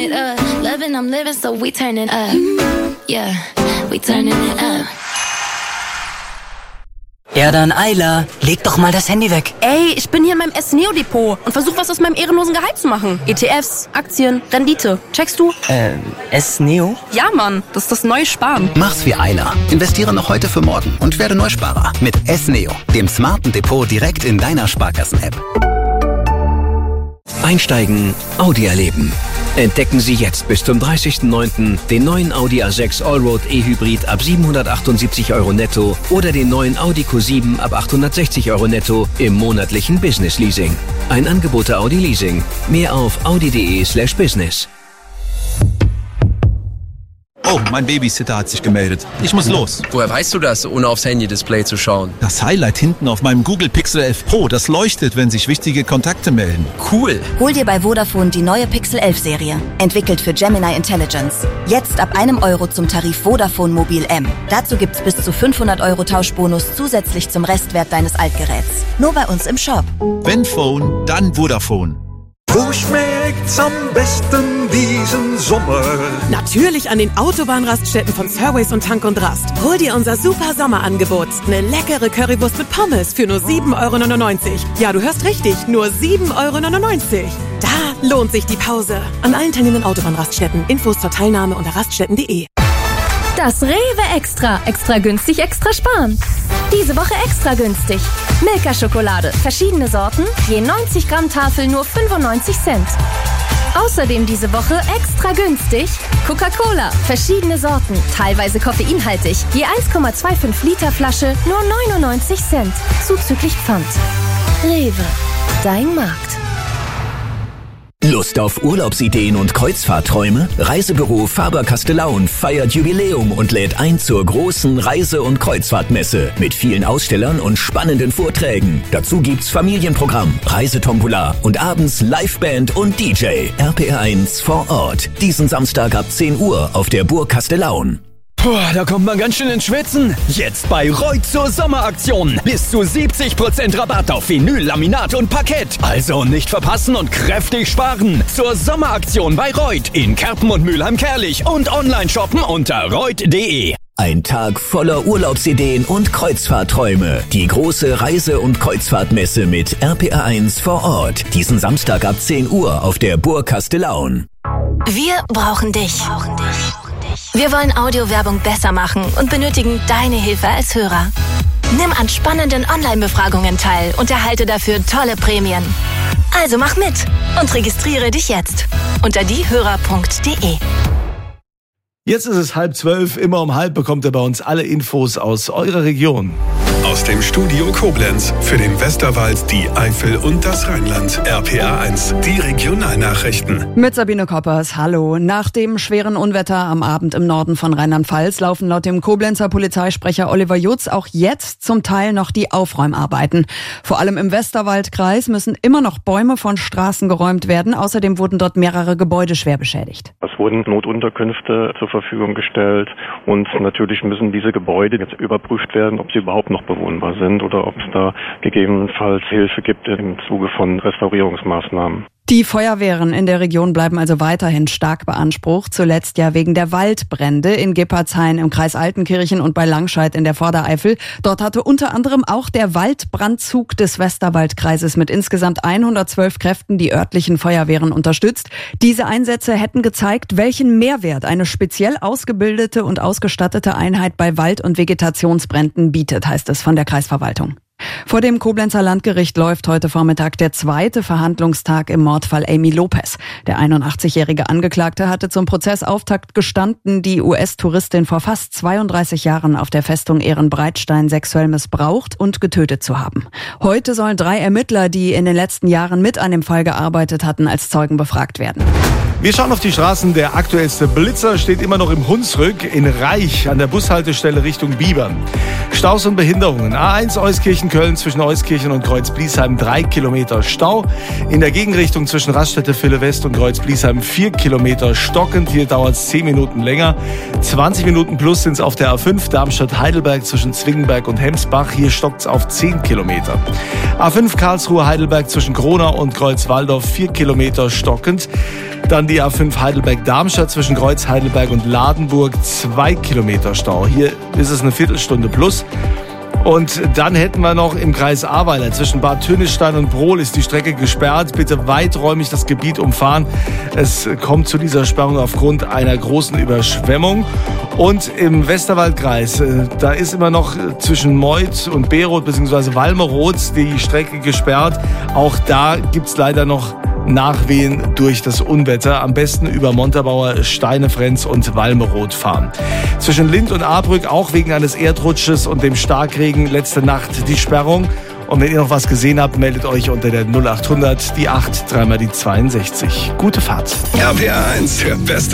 it up. Loving, I'm living, so we turning up. Yeah, we turning it up. Ja dann, Ayla, leg doch mal das Handy weg. Ey, ich bin hier in meinem S-Neo-Depot und versuche was aus meinem ehrenlosen Gehalt zu machen. ETFs, Aktien, Rendite. Checkst du? S-Neo? Ja, Mann, das ist das neue Sparen. Mach's wie Ayla. Investiere noch heute für morgen und werde Neusparer mit S-Neo, dem smarten Depot direkt in deiner Sparkassen-App. Einsteigen, Audi erleben. Entdecken Sie jetzt bis zum 30.09. den neuen Audi A6 Allroad E-Hybrid ab 778 € netto oder den neuen Audi Q7 ab 860 € netto im monatlichen Business Leasing. Ein Angebot der Audi Leasing. Mehr auf audi.de/business. Oh, mein Babysitter hat sich gemeldet. Ich muss los. Woher weißt du das, ohne aufs Handy-Display zu schauen? Das Highlight hinten auf meinem Google Pixel 11 Pro, das leuchtet, wenn sich wichtige Kontakte melden. Cool. Hol dir bei Vodafone die neue Pixel 11 Serie. Entwickelt für Gemini Intelligence. Jetzt ab €1 zum Tarif Vodafone Mobil M. Dazu gibt's bis zu 500 € Tauschbonus zusätzlich zum Restwert deines Altgeräts. Nur bei uns im Shop. Wenn Phone, dann Vodafone. Wo schmeckt's am besten diesen Sommer? Natürlich an den Autobahnraststätten von Surways und Tank und Rast. Hol dir unser super Sommerangebot. Eine leckere Currywurst mit Pommes für nur 7,99 €. Ja, du hörst richtig, nur 7,99 €. Da lohnt sich die Pause. An allen teilnehmenden Autobahnraststätten. Infos zur Teilnahme unter raststätten.de. Das Rewe Extra. Extra günstig, extra sparen. Diese Woche extra günstig. Milka-Schokolade. Verschiedene Sorten. Je 90 Gramm Tafel nur 95 Cent. Außerdem diese Woche extra günstig. Coca-Cola. Verschiedene Sorten. Teilweise koffeinhaltig. Je 1,25 Liter Flasche nur 99 Cent. Zuzüglich Pfand. Rewe. Dein Markt. Lust auf Urlaubsideen und Kreuzfahrtträume? Reisebüro Faber-Castellaun feiert Jubiläum und lädt ein zur großen Reise- und Kreuzfahrtmesse mit vielen Ausstellern und spannenden Vorträgen. Dazu gibt's Familienprogramm, Reisetombola und abends Liveband und DJ. RPR1 vor Ort. Diesen Samstag ab 10 Uhr auf der Burg Castellaun. Puh, da kommt man ganz schön ins Schwitzen. Jetzt bei Reut zur Sommeraktion. Bis zu 70% Rabatt auf Vinyl, Laminat und Parkett. Also nicht verpassen und kräftig sparen. Zur Sommeraktion bei Reut in Kerpen und Mülheim-Kerlich und online shoppen unter reut.de. Ein Tag voller Urlaubsideen und Kreuzfahrtträume. Die große Reise- und Kreuzfahrtmesse mit RPR1 vor Ort. Diesen Samstag ab 10 Uhr auf der Burg Castellaun. Wir brauchen dich. Wir wollen Audiowerbung besser machen und benötigen deine Hilfe als Hörer. Nimm an spannenden Online-Befragungen teil und erhalte dafür tolle Prämien. Also mach mit und registriere dich jetzt unter diehörer.de. Jetzt ist es 11:30. Immer um 11 bekommt ihr bei uns alle Infos aus eurer Region. Aus dem Studio Koblenz für den Westerwald, die Eifel und das Rheinland. RPR1, die Regionalnachrichten. Mit Sabine Koppers, hallo. Nach dem schweren Unwetter am Abend im Norden von Rheinland-Pfalz laufen laut dem Koblenzer Polizeisprecher Oliver Jutz auch jetzt zum Teil noch die Aufräumarbeiten. Vor allem im Westerwaldkreis müssen immer noch Bäume von Straßen geräumt werden. Außerdem wurden dort mehrere Gebäude schwer beschädigt. Es wurden Notunterkünfte zur Verfügung gestellt und natürlich müssen diese Gebäude jetzt überprüft werden, ob sie überhaupt noch bewohnbar sind oder ob es da gegebenenfalls Hilfe gibt im Zuge von Restaurierungsmaßnahmen. Die Feuerwehren in der Region bleiben also weiterhin stark beansprucht, zuletzt ja wegen der Waldbrände in Gippertshain im Kreis Altenkirchen und bei Langscheid in der Vordereifel. Dort hatte unter anderem auch der Waldbrandzug des Westerwaldkreises mit insgesamt 112 Kräften die örtlichen Feuerwehren unterstützt. Diese Einsätze hätten gezeigt, welchen Mehrwert eine speziell ausgebildete und ausgestattete Einheit bei Wald- und Vegetationsbränden bietet, heißt es von der Kreisverwaltung. Vor dem Koblenzer Landgericht läuft heute Vormittag der zweite Verhandlungstag im Mordfall Amy Lopez. Der 81-jährige Angeklagte hatte zum Prozessauftakt gestanden, die US-Touristin vor fast 32 Jahren auf der Festung Ehrenbreitstein sexuell missbraucht und getötet zu haben. Heute sollen 3 Ermittler, die in den letzten Jahren mit an dem Fall gearbeitet hatten, als Zeugen befragt werden. Wir schauen auf die Straßen. Der aktuellste Blitzer steht immer noch im Hunsrück in Reich an der Bushaltestelle Richtung Bibern. Staus und Behinderungen. A1 Euskirchen Köln zwischen Euskirchen und Kreuz-Bliesheim 3 Kilometer Stau. In der Gegenrichtung zwischen Raststätte-Ville West und Kreuz-Bliesheim 4 Kilometer stockend. Hier dauert es 10 Minuten länger. 20 Minuten plus sind es auf der A5 Darmstadt-Heidelberg zwischen Zwingenberg und Hemsbach. Hier stockt es auf 10 Kilometer. A5 Karlsruhe-Heidelberg zwischen Kronau und Kreuz-Walldorf 4 Kilometer stockend. Dann die A5 Heidelberg-Darmstadt zwischen Kreuz-Heidelberg und Ladenburg 2 Kilometer Stau. Hier ist es eine Viertelstunde plus. Und dann hätten wir noch im Kreis Ahrweiler zwischen Bad Tönnistein und Brohl ist die Strecke gesperrt. Bitte weiträumig das Gebiet umfahren. Es kommt zu dieser Sperrung aufgrund einer großen Überschwemmung. Und im Westerwaldkreis, da ist immer noch zwischen Meuth und Beroth bzw. Walmeroth die Strecke gesperrt. Auch da gibt's leider noch Nachwehen durch das Unwetter. Am besten über Montabaur, Steinefrenz und Walmeroth fahren. Zwischen Lindt und Ahrbrück auch wegen eines Erdrutsches und dem Starkregen letzte Nacht die Sperrung. Und wenn ihr noch was gesehen habt, meldet euch unter der 0800 die 8 3 mal die 62. Gute Fahrt. RPR 1, der beste